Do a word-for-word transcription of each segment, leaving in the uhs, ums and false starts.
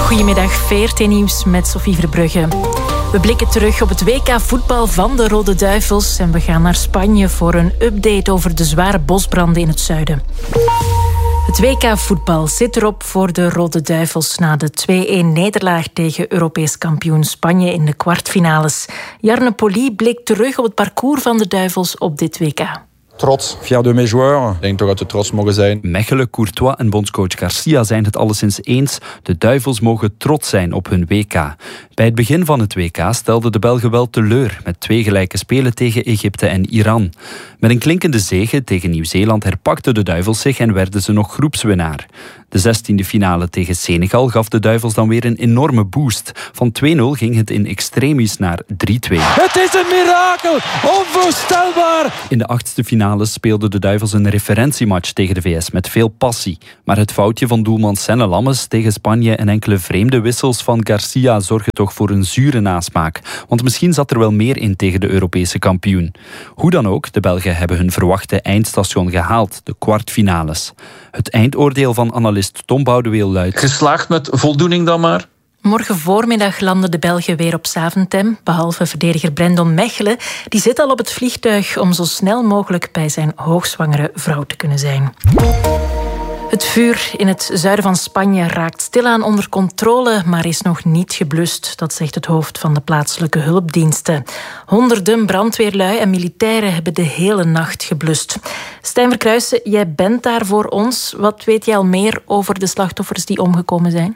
Goedemiddag, V R T Nieuws met Sophie Verbrugge. We blikken terug op het W K voetbal van de Rode Duivels en we gaan naar Spanje voor een update over de zware bosbranden in het zuiden. Het W K voetbal zit erop voor de Rode Duivels na de twee-een nederlaag tegen Europees kampioen Spanje in de kwartfinales. Jarne Poli blikt terug op het parcours van de Duivels op dit W K. Trots, fier de mes joueurs. Ik denk toch dat we trots mogen zijn. Mechelen, Courtois en bondscoach Garcia zijn het alleszins eens. De Duivels mogen trots zijn op hun W K. Bij het begin van het W K stelden de Belgen wel teleur met twee gelijke spelen tegen Egypte en Iran. Met een klinkende zege tegen Nieuw-Zeeland herpakten de Duivels zich en werden ze nog groepswinnaar. De zestiende finale tegen Senegal gaf de Duivels dan weer een enorme boost. Van twee nul ging het in extremis naar drie twee. Het is een mirakel! Onvoorstelbaar! In de achtste finale speelden de Duivels een referentiematch tegen de V S met veel passie. Maar het foutje van doelman Senne Lammes tegen Spanje en enkele vreemde wissels van Garcia zorgen toch voor een zure nasmaak. Want misschien zat er wel meer in tegen de Europese kampioen. Hoe dan ook, de Belgen hebben hun verwachte eindstation gehaald, de kwartfinales. Het eindoordeel van analist Tom Boudeweel luidt: geslaagd met voldoening dan maar? Morgen voormiddag landen de Belgen weer op Zaventem, behalve verdediger Brendon Mechelen. Die zit al op het vliegtuig om zo snel mogelijk bij zijn hoogzwangere vrouw te kunnen zijn. Het vuur in het zuiden van Spanje raakt stilaan onder controle, maar is nog niet geblust. Dat zegt het hoofd van de plaatselijke hulpdiensten. Honderden brandweerlui en militairen hebben de hele nacht geblust. Stijn Verkruijsen, jij bent daar voor ons. Wat weet jij al meer over de slachtoffers die omgekomen zijn?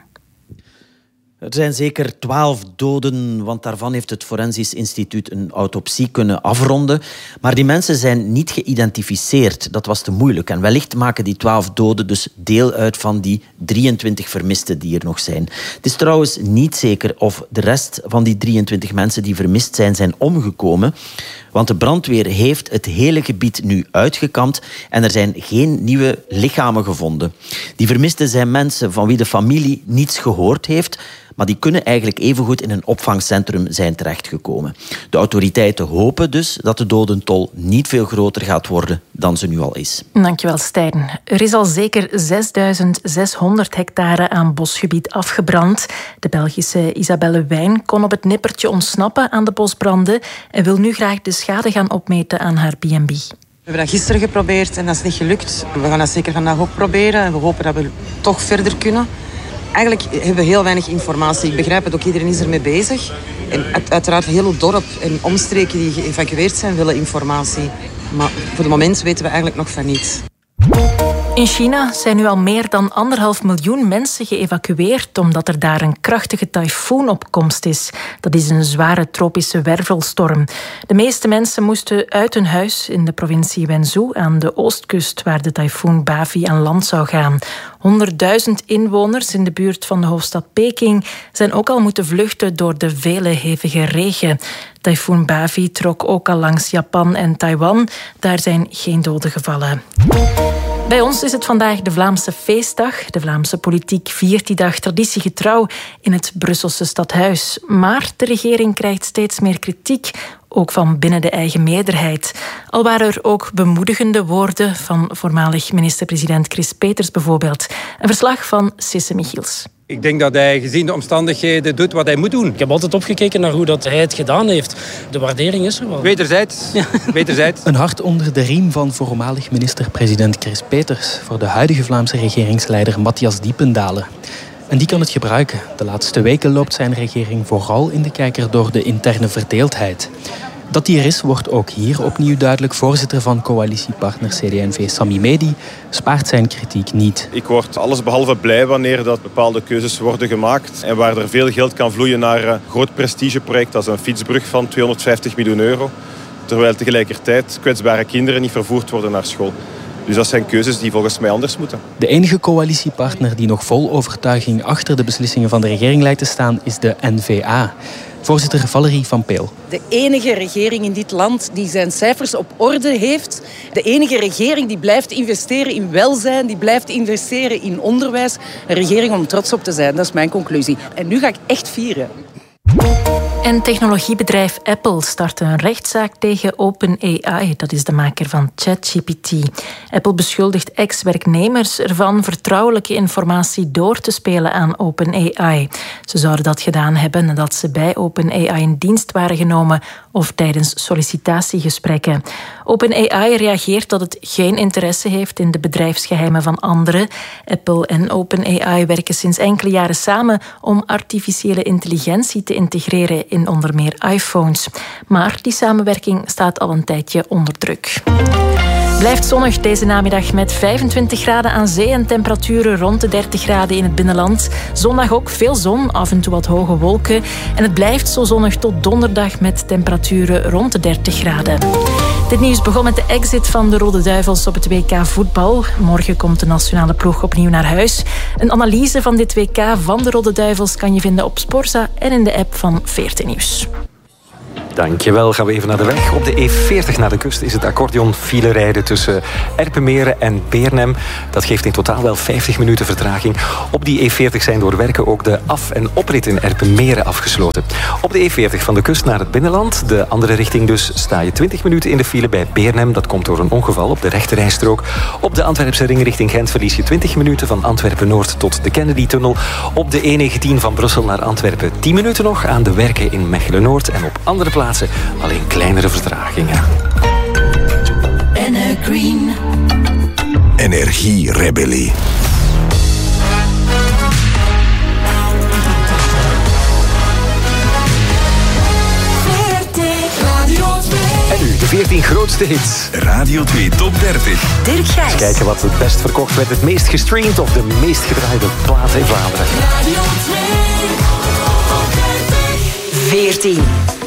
Er zijn zeker twaalf doden, want daarvan heeft het Forensisch Instituut een autopsie kunnen afronden. Maar die mensen zijn niet geïdentificeerd. Dat was te moeilijk. En wellicht maken die twaalf doden dus deel uit van die drieëntwintig vermisten die er nog zijn. Het is trouwens niet zeker of de rest van die drieëntwintig mensen die vermist zijn, zijn omgekomen. Want de brandweer heeft het hele gebied nu uitgekampt en er zijn geen nieuwe lichamen gevonden. Die vermisten zijn mensen van wie de familie niets gehoord heeft, maar die kunnen eigenlijk evengoed in een opvangcentrum zijn terechtgekomen. De autoriteiten hopen dus dat de dodentol niet veel groter gaat worden dan ze nu al is. Dankjewel, Stijn. Er is al zeker zesduizend zeshonderd hectare aan bosgebied afgebrand. De Belgische Isabelle Wijn kon op het nippertje ontsnappen aan de bosbranden en wil nu graag de schade gaan opmeten aan haar B en B. We hebben dat gisteren geprobeerd en dat is niet gelukt. We gaan dat zeker vandaag ook proberen en we hopen dat we toch verder kunnen. Eigenlijk hebben we heel weinig informatie. Ik begrijp het ook, iedereen is ermee bezig. En uiteraard heel het dorp en omstreken die geëvacueerd zijn willen informatie. Maar voor het moment weten we eigenlijk nog van niets. In China zijn nu al meer dan anderhalf miljoen mensen geëvacueerd omdat er daar een krachtige tyfoon op komst is. Dat is een zware tropische wervelstorm. De meeste mensen moesten uit hun huis in de provincie Wenzhou aan de oostkust waar de tyfoon Bavi aan land zou gaan. honderdduizend inwoners in de buurt van de hoofdstad Peking zijn ook al moeten vluchten door de vele hevige regen. Tyfoon Bavi trok ook al langs Japan en Taiwan. Daar zijn geen doden gevallen. Bij ons is het vandaag de Vlaamse feestdag. De Vlaamse politiek viert die dag traditiegetrouw in het Brusselse stadhuis. Maar de regering krijgt steeds meer kritiek, ook van binnen de eigen meerderheid. Al waren er ook bemoedigende woorden van voormalig minister-president Chris Peters bijvoorbeeld. Een verslag van Sisse Michiels. Ik denk dat hij gezien de omstandigheden doet wat hij moet doen. Ik heb altijd opgekeken naar hoe dat hij het gedaan heeft. De waardering is er wel. Wederzijds. Ja. Wederzijds. Een hart onder de riem van voormalig minister-president Chris Peters voor de huidige Vlaamse regeringsleider Matthias Diependalen. En die kan het gebruiken. De laatste weken loopt zijn regering vooral in de kijker door de interne verdeeldheid. Dat die er is, wordt ook hier opnieuw duidelijk. Voorzitter van coalitiepartner C D en V, Sami Medi, spaart zijn kritiek niet. Ik word allesbehalve blij wanneer dat bepaalde keuzes worden gemaakt en waar er veel geld kan vloeien naar een groot prestigeproject als een fietsbrug van tweehonderdvijftig miljoen euro, terwijl tegelijkertijd kwetsbare kinderen niet vervoerd worden naar school. Dus dat zijn keuzes die volgens mij anders moeten. De enige coalitiepartner die nog vol overtuiging achter de beslissingen van de regering lijkt te staan is de N V A. Voorzitter Valerie van Peel. De enige regering in dit land die zijn cijfers op orde heeft. De enige regering die blijft investeren in welzijn, die blijft investeren in onderwijs. Een regering om trots op te zijn, dat is mijn conclusie. En nu ga ik echt vieren. En technologiebedrijf Apple start een rechtszaak tegen OpenAI. Dat is de maker van ChatGPT. Apple beschuldigt ex-werknemers ervan vertrouwelijke informatie door te spelen aan OpenAI. Ze zouden dat gedaan hebben nadat ze bij OpenAI in dienst waren genomen of tijdens sollicitatiegesprekken. OpenAI reageert dat het geen interesse heeft in de bedrijfsgeheimen van anderen. Apple en OpenAI werken sinds enkele jaren samen om artificiële intelligentie te integreren in onder meer iPhones. Maar die samenwerking staat al een tijdje onder druk. Blijft zonnig deze namiddag met vijfentwintig graden aan zee en temperaturen rond de dertig graden in het binnenland. Zondag ook veel zon, af en toe wat hoge wolken. En het blijft zo zonnig tot donderdag met temperaturen rond de dertig graden. Dit nieuws begon met de exit van de Rode Duivels op het W K voetbal. Morgen komt de nationale ploeg opnieuw naar huis. Een analyse van dit W K van de Rode Duivels kan je vinden op Sporza en in de app van veertien Nieuws. Dankjewel. Gaan we even naar de weg. Op de E veertig naar de kust is het accordeonfile rijden tussen Erpenmeren en Beernem. Dat geeft in totaal wel vijftig minuten vertraging. Op die E veertig zijn door werken ook de af- en oprit in Erpenmeren afgesloten. Op de E veertig van de kust naar het binnenland, de andere richting dus, sta je twintig minuten in de file bij Beernem. Dat komt door een ongeval op de rechterrijstrook. Op de Antwerpse ring richting Gent verlies je twintig minuten van Antwerpen-Noord tot de Kennedy-tunnel. Op de E negentien van Brussel naar Antwerpen tien minuten nog aan de werken in Mechelen-Noord. En op andere plaatsen alleen kleinere vertragingen. Green. Energierebellie. En nu de veertien grootste hits. Radio twee Top dertig. Dirk Gijs. Eens kijken wat het best verkocht werd, het meest gestreamd of de meest gedraaide plaat in Vlaanderen. Radio twee Top dertig. veertien.